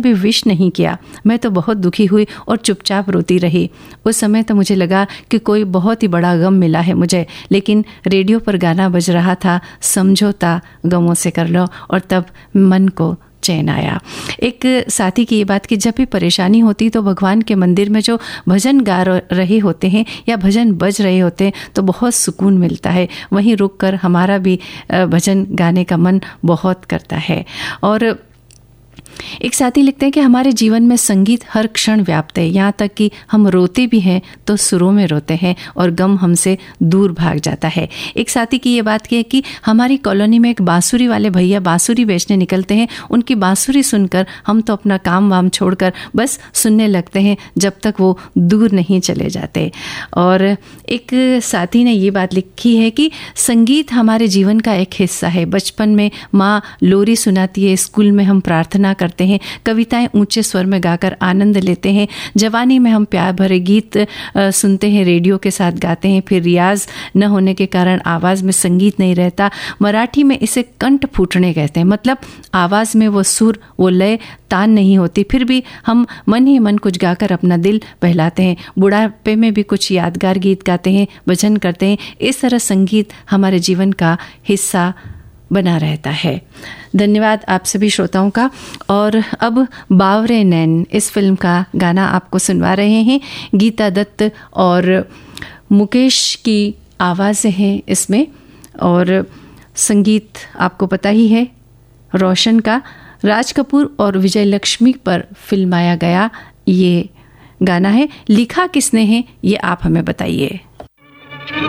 भी विश नहीं किया। मैं तो बहुत दुखी हुई और चुपचाप रोती रही। उस समय तो मुझे लगा कि कोई बहुत ही बड़ा गम मिला है मुझे, लेकिन रेडियो पर गाना बज रहा था, समझौता गमों से कर लो, और तब मन को चैन आया। एक साथी की ये बात कि जब भी परेशानी होती तो भगवान के मंदिर में जो भजन गा रहे होते हैं या भजन बज रहे होते हैं तो बहुत सुकून मिलता है। वहीं रुककर हमारा भी भजन गाने का मन बहुत करता है। और एक साथी लिखते हैं कि हमारे जीवन में संगीत हर क्षण व्याप्त है, यहाँ तक कि हम रोते भी हैं तो सुरों में रोते हैं और गम हमसे दूर भाग जाता है। एक साथी की ये बात की है कि हमारी कॉलोनी में एक बांसुरी वाले भैया बांसुरी बेचने निकलते हैं। उनकी बांसुरी सुनकर हम तो अपना काम वाम छोड़कर बस सुनने लगते हैं जब तक वो दूर नहीं चले जाते। और एक साथी ने ये बात लिखी है कि संगीत हमारे जीवन का एक हिस्सा है। बचपन में माँ लोरी सुनाती है, स्कूल में हम प्रार्थना करते हैं, कविताएं ऊंचे स्वर में गाकर आनंद लेते हैं, जवानी में हम प्यार भरे गीत सुनते हैं, रेडियो के साथ गाते हैं, फिर रियाज न होने के कारण आवाज़ में संगीत नहीं रहता। मराठी में इसे कंठ फूटने कहते हैं, मतलब आवाज़ में वो सुर वो लय तान नहीं होती, फिर भी हम मन ही मन कुछ गाकर अपना दिल बहलाते हैं। बुढ़ापे में भी कुछ यादगार गीत गाते हैं, भजन करते हैं। इस तरह संगीत हमारे जीवन का हिस्सा बना रहता है। धन्यवाद आप सभी श्रोताओं का। और अब बावरे नैन इस फिल्म का गाना आपको सुनवा रहे हैं। गीता दत्त और मुकेश की आवाज़ें हैं इसमें, और संगीत आपको पता ही है रोशन का। राज कपूर और विजय लक्ष्मी पर फिल्माया गया ये गाना है। लिखा किसने है ये आप हमें बताइए।